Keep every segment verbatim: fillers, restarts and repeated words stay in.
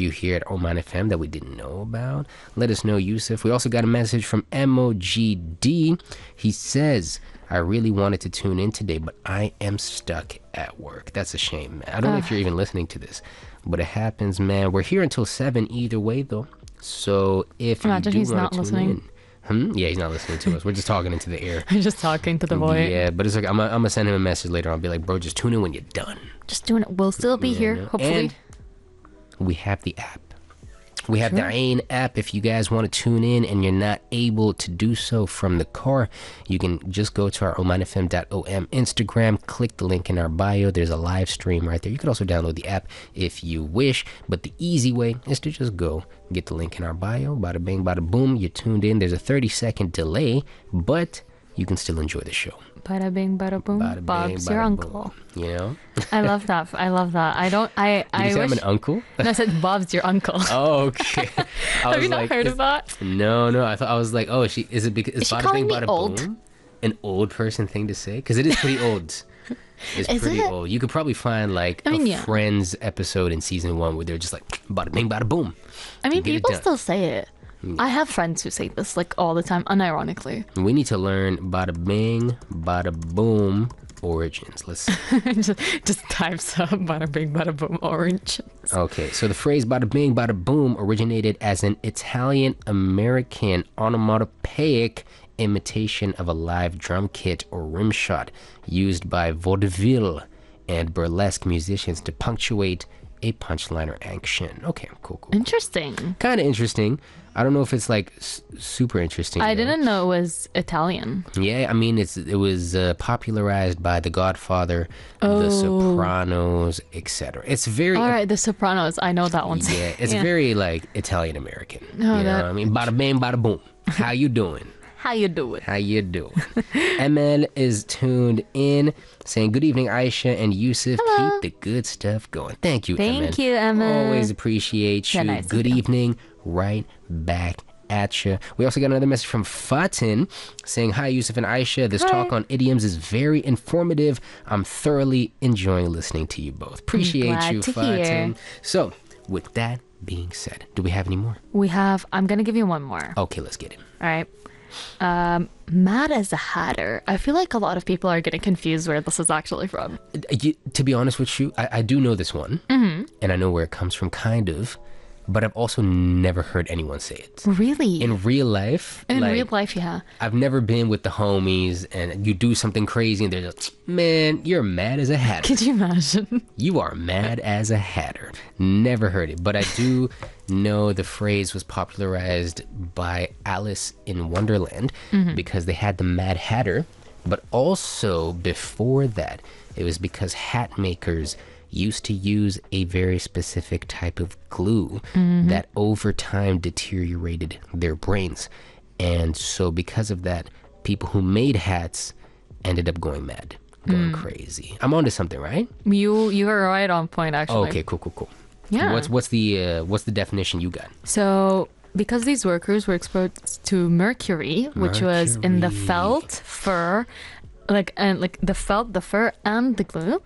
you here at Oman F M that we didn't know about? Let us know, Yusuf. We also got a message from M O G D. He says, I really wanted to tune in today, but I am stuck at work. That's a shame, man. I don't uh. know if you're even listening to this, but it happens, man. We're here until seven either way, though. So if Imagine you do he's want not to tune listening. in... Hmm? Yeah, he's not listening to us. We're just talking into the air. I'm just talking to the void. Yeah, but it's like I'm gonna send him a message later. I'll be like, bro, just tune in when you're done. Just doing it. We'll still be Yeah, here, no. hopefully. And we have the app. We have Sure. the Ain app. If you guys want to tune in and you're not able to do so from the car, you can just go to our oman f m dot o m Instagram, click the link in our bio. There's a live stream right there. You can also download the app if you wish, but the easy way is to just go get the link in our bio. Bada bing, bada boom. You're tuned in. There's a thirty second delay, but you can still enjoy the show. Bada bing, bada boom. Bada bing, Bob's bada your boom. uncle. You know? I love that. I love that. I don't. I. Did I you say wish. I'm an uncle? No, I said Bob's your uncle. Oh, okay. I Have was you not like, heard is- of that? No, no. I thought I was like, oh, she is it because Is it's she bada calling bing, me bada old? boom? An old person thing to say? Because it is pretty old. It's Is pretty it? old. You could probably find like I mean, a yeah. Friends episode in season one where they're just like bada bing, bada boom. I mean, Get it people done. still say it. I have friends who say this like all the time, unironically. We need to learn bada bing, bada boom origins. Let's. just, just types up bada bing, bada boom, orange. Okay, so the phrase bada bing, bada boom originated as an Italian American onomatopoeic imitation of a live drum kit or rim shot used by vaudeville and burlesque musicians to punctuate a punchline or action. Okay, cool, cool. Interesting. Kind of interesting. I don't know if it's like s- super interesting. I though. didn't know it was Italian. Yeah, I mean, it's it was uh, popularized by The Godfather, The Oh. Sopranos, et cetera. It's very All right, The Sopranos. I know that one. yeah, it's very like Italian American. Oh, you know that- what I mean? Bada bing, bada boom. How you doing? How you do it? How you doing? M L is tuned in, saying good evening, Aisha and Yusuf. Hello. Keep the good stuff going. Thank you, Thank M L. you, Emma. Always appreciate you. Yeah, nice of good you. evening, right back at you. We also got another message from Fatin saying, hi, Yusuf and Aisha. This Hi. talk on idioms is very informative. I'm thoroughly enjoying listening to you both. Appreciate glad you, to Fatin. hear. So, with that being said, do we have any more? We have. I'm gonna give you one more. Okay, let's get it. All right. Um, Mad as a Hatter. I feel like a lot of people are getting confused where this is actually from. Uh, you- to be honest with you, I, I do know this one, Mm-hmm. and I know where it comes from, kind of, but I've also never heard anyone say it. Really? In real life, In like, real life, yeah. I've never been with the homies, and you do something crazy, and they're just, man, you're mad as a hatter. Could you imagine? You are mad as a hatter. Never heard it, but I do know the phrase was popularized by Alice in Wonderland because they had the Mad Hatter, but also before that, it was because hat makers used to use a very specific type of glue that over time deteriorated their brains. And so because of that, people who made hats ended up going mad, going crazy. I'm onto something, right? You you are right on point, actually. Okay, cool, cool, cool. Yeah. What's what's the uh, what's the definition you got? So, because these workers were exposed to mercury, which was in the Mercury. felt, fur, like and like the felt, the fur, and the glue,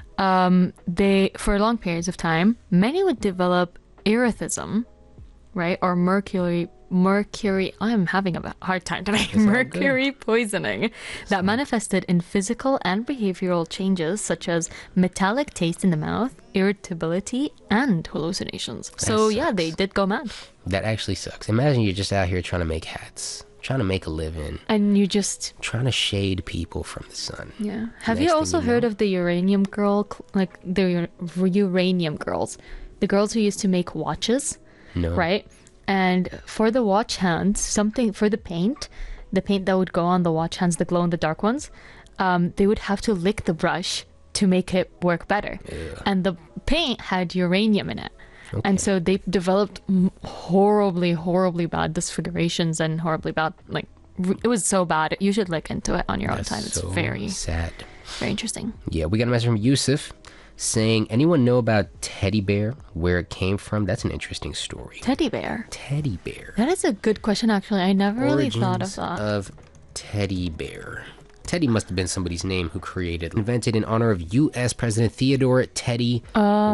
um, they for long periods of time, many would develop erethism, right, or mercury. Mercury, I'm having a hard time today. all Mercury poisoning that manifested in physical and behavioral changes such as metallic taste in the mouth, irritability, and hallucinations. So, yeah, they sucks. did go mad. That actually sucks. Imagine you're just out here trying to make hats, trying to make a living, And you just, trying to shade people from the sun. yeah. Have Next you thing also you heard know- of the uranium girl, cl- like the ur- uranium girls? The girls who used to make watches, No. right? And for the watch hands, something for the paint, the paint that would go on the watch hands, the glow in the dark ones, um, they would have to lick the brush to make it work better. And the paint had uranium in it. And so they developed m- horribly, horribly bad disfigurations and horribly bad, like, r- it was so bad. You should look into it on your own That's time. It's so very, sad. very interesting. Yeah, we got a message from Yusuf saying, anyone know about teddy bear, where it came from? That's an interesting story. Teddy bear. Teddy bear. That is a good question, actually. I never really thought of Origins that. of teddy bear. Teddy must have been somebody's name who created, invented in honor of U S President Theodore Teddy